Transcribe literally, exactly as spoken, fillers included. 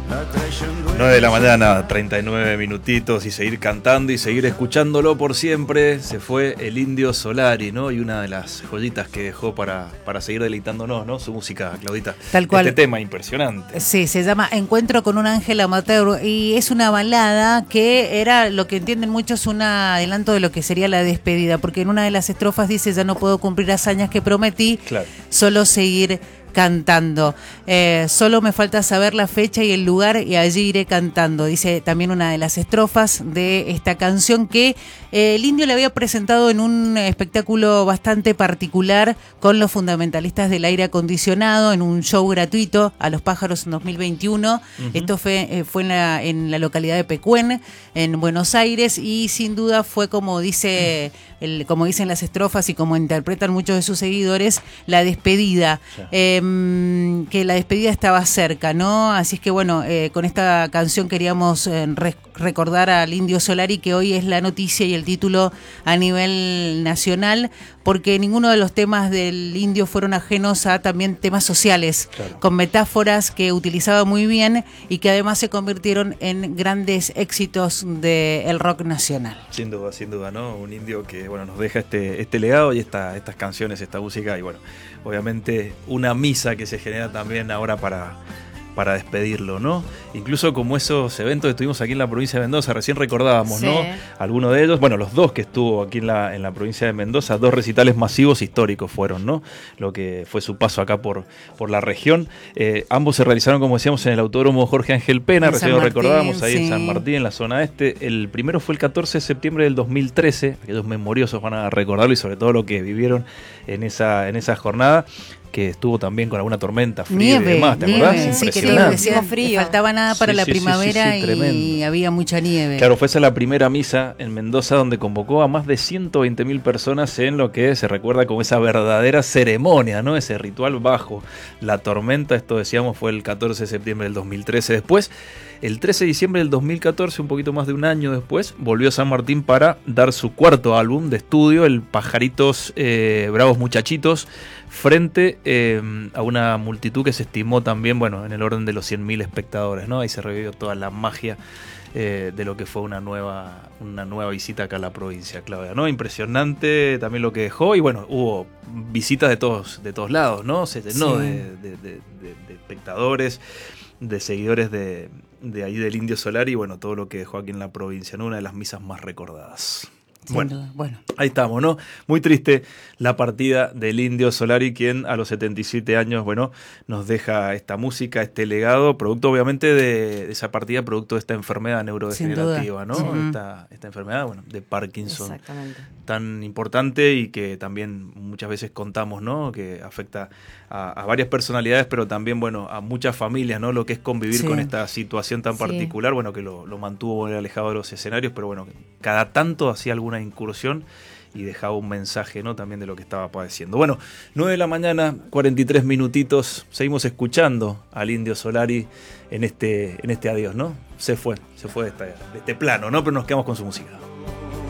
nueve de la mañana, treinta y nueve minutitos, y seguir cantando y seguir escuchándolo por siempre. Se fue el Indio Solari, ¿no? Y una de las joyitas que dejó para, para seguir deleitándonos, ¿no? Su música, Claudita. Tal cual. Este tema impresionante. Sí, se llama Encuentro con un ángel amateur y es una balada que era, lo que entienden muchos, un adelanto de lo que sería la despedida, porque en una de las estrofas dice: ya no puedo cumplir hazañas que prometí, Claro. solo seguir cantando. Eh, solo me falta saber la fecha y el lugar y allí iré cantando. Dice también una de las estrofas de esta canción que eh, el Indio le había presentado en un espectáculo bastante particular con los fundamentalistas del aire acondicionado en un show gratuito a los pájaros en dos mil veintiuno. Uh-huh. Esto fue, eh, fue en, la, en la localidad de Pecuén, en Buenos Aires, y sin duda fue, como dice el, como dicen las estrofas y como interpretan muchos de sus seguidores, la despedida. Sí. Eh, que la despedida estaba cerca, ¿no? Así es que bueno, eh, con esta canción queríamos eh, re- recordar al Indio Solari, que hoy es la noticia y el título a nivel nacional, porque ninguno de los temas del Indio fueron ajenos a también temas sociales, claro, con metáforas que utilizaba muy bien y que además se convirtieron en grandes éxitos del rock nacional. Sin duda, sin duda, ¿no? Un Indio que, bueno, nos deja este, este legado y esta, estas canciones, esta música, y bueno, obviamente una misa que se genera también ahora para, para despedirlo, ¿no? Incluso como esos eventos que tuvimos aquí en la provincia de Mendoza, recién recordábamos, sí, ¿no? Algunos de ellos, bueno, los dos que estuvo aquí en la, en la provincia de Mendoza, dos recitales masivos históricos fueron, ¿no? Lo que fue su paso acá por, por la región. Eh, ambos se realizaron, como decíamos, en el Autódromo Jorge Ángel Pena, recién lo recordábamos, ahí sí, en San Martín, en la zona este. El primero fue el catorce de septiembre del dos mil trece, aquellos memoriosos van a recordarlo, y sobre todo lo que vivieron en esa, en esa jornada, que estuvo también con alguna tormenta, frío nieve, y demás, ¿te nieve, acordás? Sí, que decía frío. Faltaba nada para sí, la sí, primavera sí, sí, sí, y había mucha nieve. Claro, fue esa la primera misa en Mendoza donde convocó a más de ciento veinte mil personas en lo que se recuerda como esa verdadera ceremonia, ¿no? Ese ritual bajo la tormenta. Esto, decíamos, fue el catorce de septiembre del dos mil trece. Después, el trece de diciembre del dos mil catorce, un poquito más de un año después, volvió a San Martín para dar su cuarto álbum de estudio, el Pajaritos eh, Bravos Muchachitos, frente eh, a una multitud que se estimó también, bueno, en el orden de los cien mil espectadores, ¿no? Ahí se revivió toda la magia eh, de lo que fue una nueva, una nueva visita acá a la provincia, Claudia, ¿no? Impresionante también lo que dejó, y bueno, hubo visitas de todos, de todos lados, ¿no? Se llenó sí. de, de, de, de, de espectadores, de seguidores de, de ahí del Indio Solari, y bueno, todo lo que dejó aquí en la provincia, ¿no? Una de las misas más recordadas. Bueno, bueno, ahí estamos, ¿no? Muy triste la partida del Indio Solari, quien a los setenta y siete años, bueno, nos deja esta música, este legado, producto obviamente de, de esa partida, producto de esta enfermedad neurodegenerativa, ¿no? Uh-huh. Esta, esta enfermedad, bueno, de Parkinson. Exactamente. Tan importante y que también muchas veces contamos, ¿no? Que afecta a, a varias personalidades, pero también, bueno, a muchas familias, ¿no? Lo que es convivir sí. con esta situación tan sí. particular, bueno, que lo, lo mantuvo alejado de los escenarios, pero bueno, cada tanto hacía alguna incursión y dejaba un mensaje, ¿no? También de lo que estaba padeciendo. Bueno, nueve de la mañana, cuarenta y tres minutitos, seguimos escuchando al Indio Solari en este, en este adiós, ¿no? Se fue, se fue de, esta, de este plano, ¿no? Pero nos quedamos con su música.